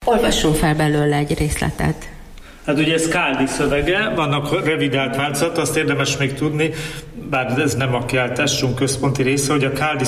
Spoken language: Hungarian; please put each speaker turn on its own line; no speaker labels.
Olvassunk fel belőle egy részletet.
Hát ugye ez Caldi szövege, vannak revidált változat, azt érdemes még tudni, bár ez nem a kiáltásunk központi része, hogy a Caldi